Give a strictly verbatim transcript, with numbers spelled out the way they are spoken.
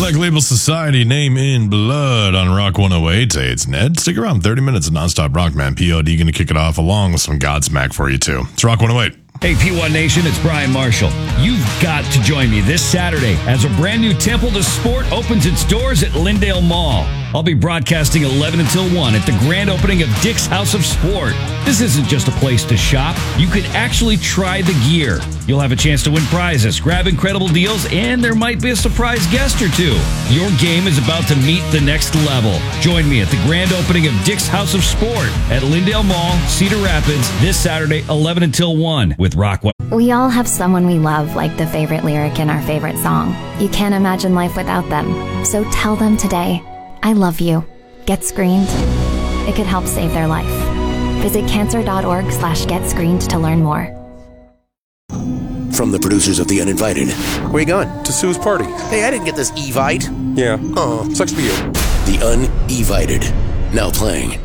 Black Label Society, Name in Blood on Rock one oh eight. Hey, it's Ned. Stick around. thirty minutes of nonstop rock, man. P O D going to kick it off along with some Godsmack for you, too. It's Rock one oh eight. Hey, P one Nation, it's Brian Marshall. You've got to join me this Saturday as a brand new Temple to Sport opens its doors at Lyndale Mall. I'll be broadcasting eleven until one at the grand opening of Dick's House of Sport. This isn't just a place to shop. You can actually try the gear. You'll have a chance to win prizes, grab incredible deals, and there might be a surprise guest or two. Your game is about to meet the next level. Join me at the grand opening of Dick's House of Sport at Lyndale Mall, Cedar Rapids, this Saturday, eleven until one with Rock one. We all have someone we love, like the favorite lyric in our favorite song. You can't imagine life without them. So tell them today, I love you. Get screened. It could help save their life. Visit cancer.org slash get screened to learn more. From the producers of The Uninvited. Where you going? To Sue's party. Hey, I didn't get this Evite. Yeah. Oh, sucks for you. The Uninvited. Now playing